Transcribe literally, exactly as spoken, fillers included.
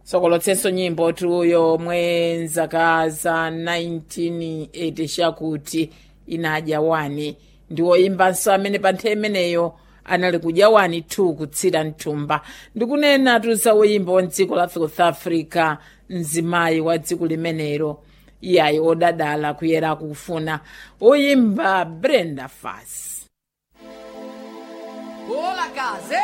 sokolotsenso nyimbo tuyo mwenzaka za nineteen eighty chakuti inadya wani ndiwo imbanso amene pa nthawi imeneyo anali kudya wani tu kutsira mthumba ndikunena tuza uyimba wa dziko la South Africa mzimayi wa dziko limenero iyayi odadala kuyera kufuna uyimba Brenda Fassie. Hola, casa.